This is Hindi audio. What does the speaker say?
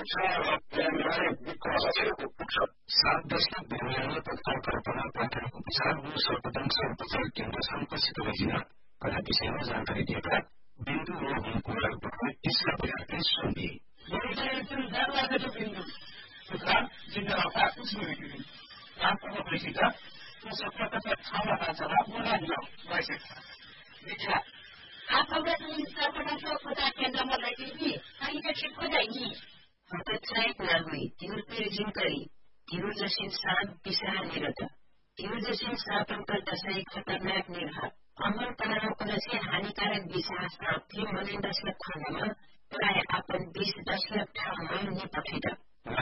7.92 तत्काल कल्पना प्राथमिक उपचार व सर्वदंश उपचार केन्द्र सङ्कसित रहिना कला विषयमा जानकारी दिएका बिन्दु मोहन कुमारले तीसरा बयानले सुनिए Prototype nagui, tiur perjin kari, tiur jasin saat bisa nirata. Tiur jasin saatan karta sai खतरनाक निर्घात. अमल परारोपणाचे हानिकारक दिशा साथी मने 10 लाख खानामा प्राय आपण 20 ठाउँमा निपठित